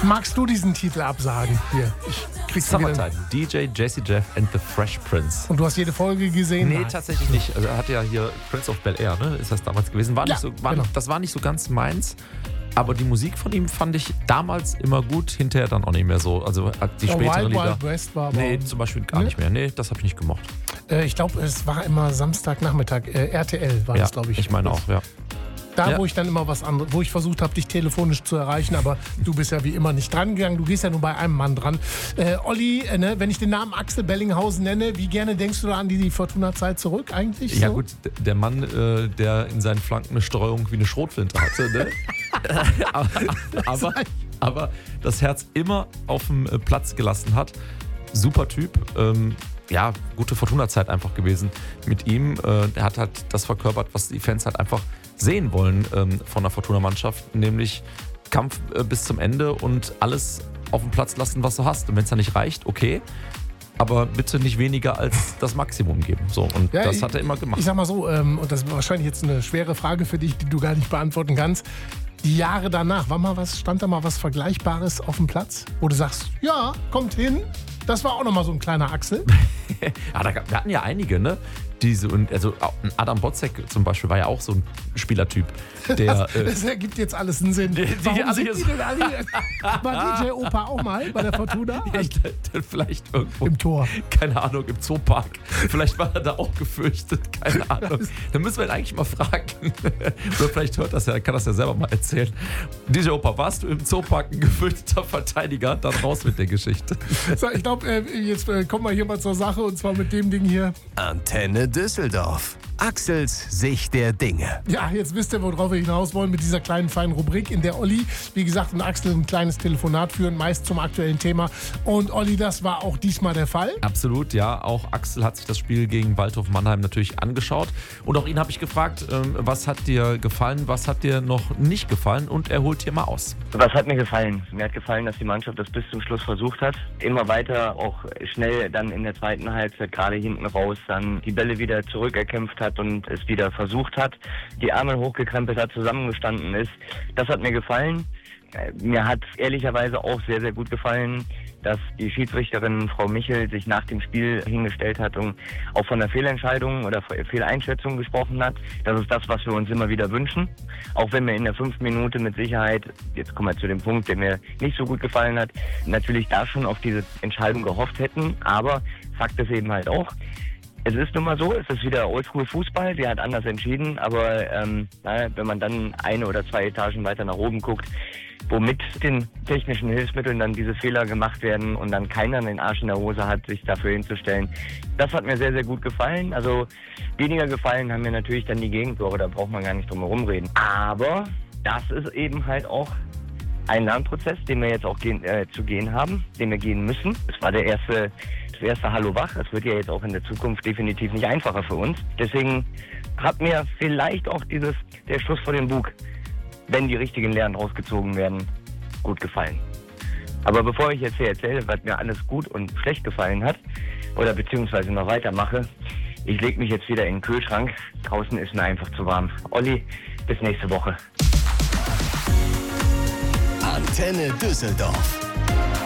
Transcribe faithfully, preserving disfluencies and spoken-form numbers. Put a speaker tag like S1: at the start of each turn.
S1: Magst du diesen Titel absagen? Hier, ich krieg's
S2: Summertime, D J Jazzy Jeff and the Fresh Prince.
S1: Und du hast jede Folge gesehen?
S2: Nee,
S1: Nein.
S2: tatsächlich nicht. Also er hatte ja hier Prince of Bel-Air, ne? Ist das damals gewesen. War
S1: Ja,
S2: nicht so, war
S1: genau.
S2: nicht, das war nicht so ganz meins. Aber die Musik von ihm fand ich damals immer gut, hinterher dann auch nicht mehr so. Also die
S1: Oh,
S2: späteren
S1: Wild
S2: Lieder.
S1: Wild West war aber...
S2: Nee, zum Beispiel gar
S1: Nee?
S2: nicht mehr. Nee, das habe ich nicht gemocht.
S1: Äh, ich glaube, es war immer Samstagnachmittag. Äh, R T L war
S2: Ja,
S1: das, glaube ich.
S2: ich meine auch, ja.
S1: Da,
S2: Ja.
S1: wo ich dann immer was anderes, wo ich versucht habe, dich telefonisch zu erreichen, aber du bist ja wie immer nicht dran gegangen. Du gehst ja nur bei einem Mann dran. Äh, Olli, äh, ne, wenn ich den Namen Axel Bellinghausen nenne, wie gerne denkst du da an die, die Fortuna-Zeit zurück eigentlich?
S2: Ja
S1: so?
S2: gut, d- der Mann, äh, der in seinen Flanken eine Streuung wie eine Schrotflinte hatte, ne? aber, aber, aber das Herz immer auf dem äh, Platz gelassen hat. Super Typ. Ähm, ja, gute Fortuna-Zeit einfach gewesen mit ihm. Äh, er hat halt das verkörpert, was die Fans halt einfach sehen wollen ähm, von der Fortuna-Mannschaft, nämlich Kampf äh, bis zum Ende und alles auf dem Platz lassen, was du hast. Und wenn es dann nicht reicht, okay, aber bitte nicht weniger als das Maximum geben. So, und
S1: Ja,
S2: das
S1: ich-
S2: hat er immer gemacht.
S1: Ich sag mal so, ähm, und das ist wahrscheinlich jetzt eine schwere Frage für dich, die du gar nicht beantworten kannst. Die Jahre danach, war mal was, stand da mal was Vergleichbares auf dem Platz, wo du sagst, ja, kommt hin, das war auch nochmal so ein kleiner Axel.
S2: Ja, da, gab- wir hatten ja einige, ne? Diese, und also auch ein Adam Botzek zum Beispiel war ja auch so ein Spielertyp, der. äh,
S1: Das ergibt jetzt alles einen Sinn.
S2: Die- die
S1: Warum
S2: alle
S1: sind
S2: jetzt-
S1: die denn alle? War D J Opa auch mal bei der Fortuna?
S2: ja, ich, der vielleicht irgendwo,
S1: Im Tor.
S2: keine Ahnung, im Zoopark. Vielleicht war er da auch gefürchtet, keine Ahnung. Da müssen wir ihn eigentlich mal fragen. Oder vielleicht hört das ja, kann das ja selber mal erzählen. D J Opa, warst du im Zoopark ein gefürchteter Verteidiger? Dann raus mit der Geschichte.
S1: So, ich glaube, äh, jetzt äh, kommen wir hier mal zur Sache und zwar mit dem Ding hier.
S3: Antenne Düsseldorf. Axels Sicht der Dinge.
S1: Ja, jetzt wisst ihr, worauf wir hinaus wollen mit dieser kleinen feinen Rubrik, in der Olli, wie gesagt, und Axel ein kleines Telefonat führen, meist zum aktuellen Thema. Und Olli, das war auch diesmal der Fall.
S2: Absolut, ja. Auch Axel hat sich das Spiel gegen Waldhof Mannheim natürlich angeschaut. Und auch ihn habe ich gefragt, ähm, was hat dir gefallen, was hat dir noch nicht gefallen? Und er holt hier mal aus.
S4: Was hat mir gefallen? Mir hat gefallen, dass die Mannschaft das bis zum Schluss versucht hat. Immer weiter, auch schnell dann in der zweiten Halbzeit, gerade hinten raus, dann die Bälle wieder zurückerkämpft hat und es wieder versucht hat. Die Arme hochgekrempelt hat, zusammengestanden ist. Das hat mir gefallen. Mir hat ehrlicherweise auch sehr, sehr gut gefallen, dass die Schiedsrichterin Frau Michel sich nach dem Spiel hingestellt hat und auch von der Fehlentscheidung oder Fehleinschätzung gesprochen hat. Das ist das, was wir uns immer wieder wünschen. Auch wenn wir in der fünften Minute mit Sicherheit, jetzt kommen wir zu dem Punkt, der mir nicht so gut gefallen hat, natürlich da schon auf diese Entscheidung gehofft hätten. Aber Fakt ist eben halt auch, es ist nun mal so, es ist wieder Oldschool-Fußball, der hat anders entschieden, aber ähm, na, wenn man dann eine oder zwei Etagen weiter nach oben guckt, womit den technischen Hilfsmitteln dann diese Fehler gemacht werden und dann keiner den Arsch in der Hose hat, sich dafür hinzustellen. Das hat mir sehr, sehr gut gefallen. Also weniger gefallen haben mir natürlich dann die Gegentore, da braucht man gar nicht drum herum reden. Aber das ist eben halt auch ein Lernprozess, den wir jetzt auch gehen, äh, zu gehen haben, den wir gehen müssen. Es war der erste, das erste Hallo wach. Es wird ja jetzt auch in der Zukunft definitiv nicht einfacher für uns. Deswegen hat mir vielleicht auch dieses, der Schuss vor den Bug, wenn die richtigen Lehren rausgezogen werden, gut gefallen. Aber bevor ich jetzt hier erzähle, was mir alles gut und schlecht gefallen hat, oder beziehungsweise noch weitermache, ich lege mich jetzt wieder in den Kühlschrank. Draußen ist mir einfach zu warm. Olli, bis nächste Woche.
S3: Antenne Düsseldorf.